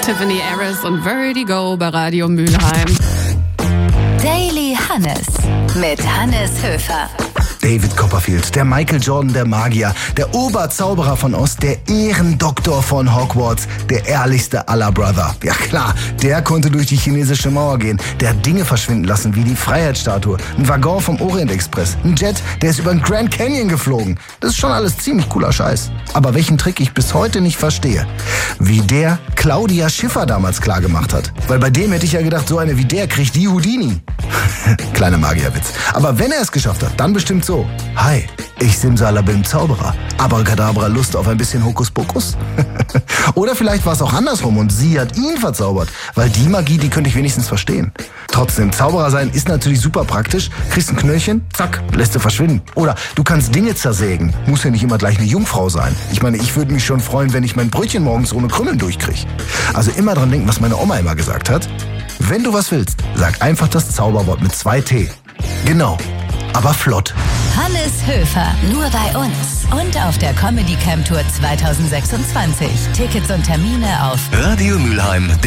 Tiffany Harris und Vertigo bei Radio Mülheim. Daily Hannes mit Hannes Höfer. David Copperfield, der Michael Jordan der Magier, der Oberzauberer von Ost, der Ehrendoktor von Hogwarts, der ehrlichste aller Brother. Ja klar, der konnte durch die chinesische Mauer gehen, der hat Dinge verschwinden lassen wie die Freiheitsstatue, ein Waggon vom Orient Express, ein Jet, der ist über den Grand Canyon geflogen. Das ist schon alles ziemlich cooler Scheiß. Aber welchen Trick ich bis heute nicht verstehe, wie der Claudia Schiffer damals klargemacht hat. Weil bei dem hätte ich ja gedacht, so eine wie der kriegt die Houdini. Kleiner Magierwitz. Aber wenn er es geschafft hat, dann bestimmt so. Hi, ich Simsalabim Zauberer. Abracadabra, Lust auf ein bisschen Hokuspokus? Oder vielleicht war es auch andersrum und sie hat ihn verzaubert. Weil die Magie, die könnte ich wenigstens verstehen. Trotzdem, Zauberer sein ist natürlich super praktisch. Kriegst ein Knöllchen, zack, lässt du verschwinden. Oder du kannst Dinge zersägen. Muss ja nicht immer gleich eine Jungfrau sein. Ich meine, ich würde mich schon freuen, wenn ich mein Brötchen morgens ohne Krümmeln durchkriege. Also immer dran denken, was meine Oma immer gesagt hat. Wenn du was willst, sag einfach das Zauberwort mit 2 T. Genau, aber flott. Hannes Höfer, nur bei uns und auf der Comedy Camp Tour 2026. Tickets und Termine auf radiomülheim.de